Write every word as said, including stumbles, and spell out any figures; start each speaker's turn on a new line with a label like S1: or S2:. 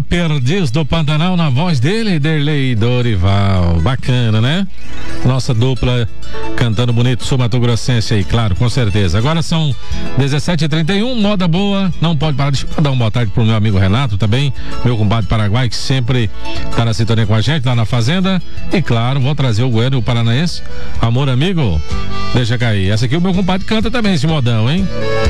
S1: Perdiz do Pantanal na voz dele, Derlei Dorival. Bacana, né? Nossa dupla cantando bonito, sou Mato Grossense aí, claro, com certeza. Agora são dezessete e trinta e um, moda boa, não pode parar. Deixa eu dar uma boa tarde pro meu amigo Renato também, meu compadre Paraguai, que sempre tá na sintonia com a gente lá na fazenda. E claro, vou trazer o Goiano e o Paranaense. Amor, amigo, deixa cair. Essa aqui o meu compadre canta também, esse modão, hein?